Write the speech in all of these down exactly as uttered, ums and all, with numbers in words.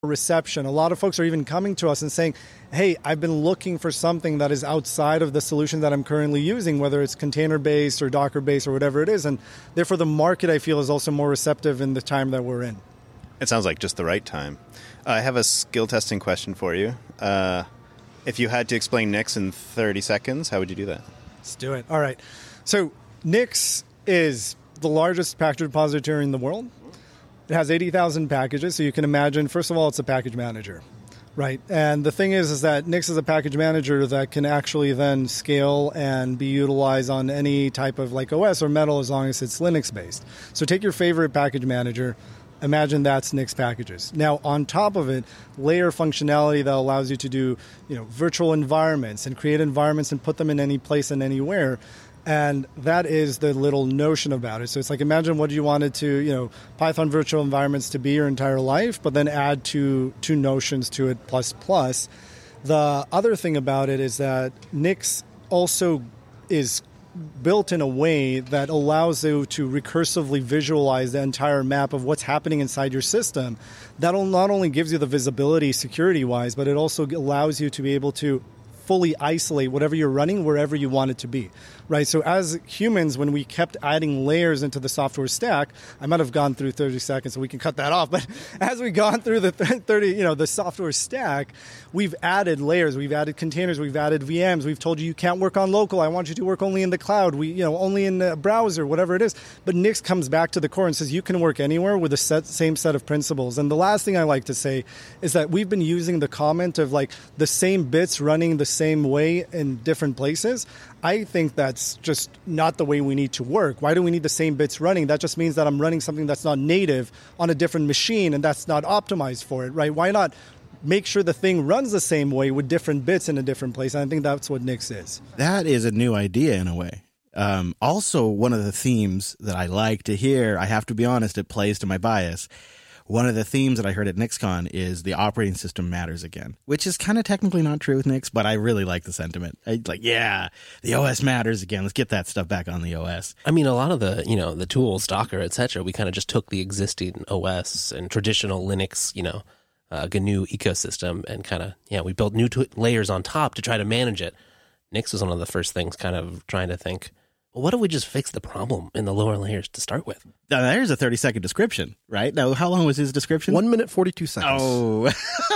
reception. A lot of folks are even coming to us and saying, hey, I've been looking for something that is outside of the solution that I'm currently using, whether it's container-based or Docker-based or whatever it is. And therefore, the market, I feel, is also more receptive in the time that we're in. It sounds like just the right time. Uh, I have a skill testing question for you. Uh, if you had to explain Nix in thirty seconds, how would you do that? Let's do it. All right. So Nix is the largest package repository in the world. It has eighty thousand packages, so you can imagine, first of all, it's a package manager, right? And the thing is, is that Nix is a package manager that can actually then scale and be utilized on any type of like O S or Metal as long as it's Linux-based. So take your favorite package manager, imagine that's Nix packages. Now, on top of it, layer functionality that allows you to do, you know, virtual environments and create environments and put them in any place and anywhere. And that is the little notion about it. So it's like, imagine what you wanted to, you know, Python virtual environments to be your entire life, but then add two, two notions to it plus plus. The other thing about it is that Nix also is built in a way that allows you to recursively visualize the entire map of what's happening inside your system. That'll not only gives you the visibility security-wise, but it also allows you to be able to fully isolate whatever you're running wherever you want it to be, right? So as humans, when we kept adding layers into the software stack, I might have gone through thirty seconds, so we can cut that off. But as we've gone through the thirty, you know, the software stack, we've added layers, we've added containers, we've added V Ms. We've told you you can't work on local. I want you to work only in the cloud. We, you know, only in the browser, whatever it is. But Nix comes back to the core and says you can work anywhere with the set, same set of principles. And the last thing I like to say is that we've been using the comment of like the same bits running the same way in different places. I think that's just not the way we need to work. Why do we need the same bits running? That just means that I'm running something that's not native on a different machine and that's not optimized for it, right? Why not make sure the thing runs the same way with different bits in a different place? And I think that's what Nix is. That is a new idea in a way. Um, also, one of the themes that I like to hear, I have to be honest, it plays to my bias. One of the themes that I heard at NixCon is the operating system matters again, which is kind of technically not true with Nix, but I really like the sentiment. I like, yeah, the O S matters again. Let's get that stuff back on the O S. I mean, a lot of the, you know, the tools, Docker, et cetera, we kind of just took the existing O S and traditional Linux, you know, uh, G N U ecosystem and kind of, yeah, we built new t- layers on top to try to manage it. Nix was one of the first things kind of trying to think, well, what if we just fix the problem in the lower layers to start with? Now, there's a thirty-second description, right? Now, how long was his description? One minute, forty-two seconds. Oh.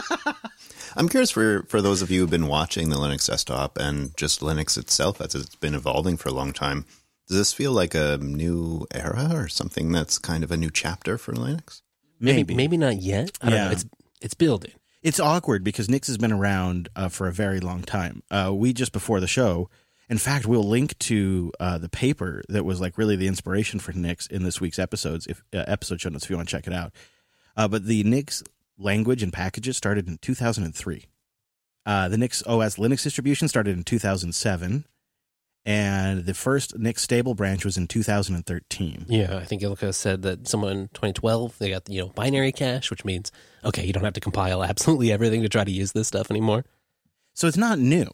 I'm curious for, for those of you who've been watching the Linux desktop and just Linux itself as it's been evolving for a long time, does this feel like a new era or something that's kind of a new chapter for Linux? Maybe. Maybe, maybe not yet. I don't Yeah. know. It's, it's building. It's awkward because Nix has been around uh, for a very long time. Uh, we just before the show, in fact, we'll link to uh, the paper that was like really the inspiration for Nix in this week's episodes, if uh, episode show notes if you want to check it out. Uh, but the Nix language and packages started in two thousand three. Uh, the Nix O S Linux distribution started in two thousand seven, and the first Nix stable branch was in two thousand thirteen. Yeah, I think Ilka said that someone in twenty twelve, they got, you know, binary cache, which means, okay, you don't have to compile absolutely everything to try to use this stuff anymore. So it's not new.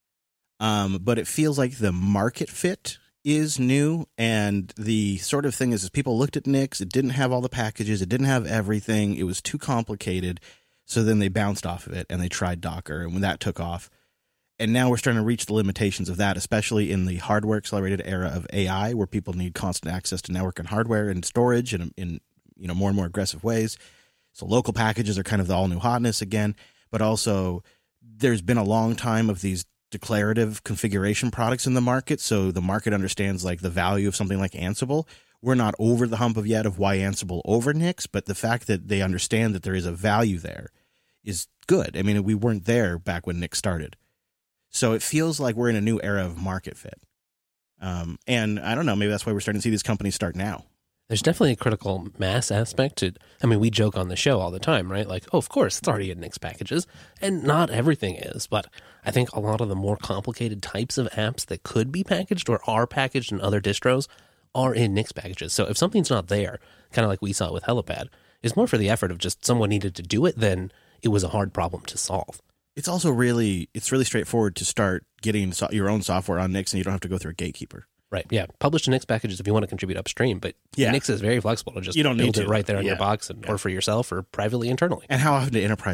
Um, but it feels like the market fit is new, and the sort of thing is, is people looked at Nix, it didn't have all the packages, it didn't have everything, it was too complicated, so then they bounced off of it, and they tried Docker, and when that took off, and now we're starting to reach the limitations of that, especially in the hardware-accelerated era of A I, where people need constant access to network and hardware and storage in, in you know more and more aggressive ways. So local packages are kind of the all-new hotness again, but also there's been a long time of these declarative configuration products in the market, so the market understands like the value of something like Ansible. We're not over the hump of yet of why Ansible over Nix, but the fact that they understand that there is a value there is good. I mean, we weren't there back when Nix started. So it feels like we're in a new era of market fit. Um, and I don't know, maybe that's why we're starting to see these companies start now. There's definitely a critical mass aspect to, I mean, we joke on the show all the time, right? Like, oh, of course, it's already in Nix packages, and not everything is, but I think a lot of the more complicated types of apps that could be packaged or are packaged in other distros are in Nix packages. So if something's not there, kind of like we saw with Helipad, it's more for the effort of just someone needed to do it than it was a hard problem to solve. It's also really, it's really straightforward to start getting so- your own software on Nix, and you don't have to go through a gatekeeper. Right. Yeah. Publish to Nix packages if you want to contribute upstream, but Yeah. Nix is very flexible to just You don't need build it to. right there in Yeah. your box and, or for yourself or privately internally. And how often do enterprise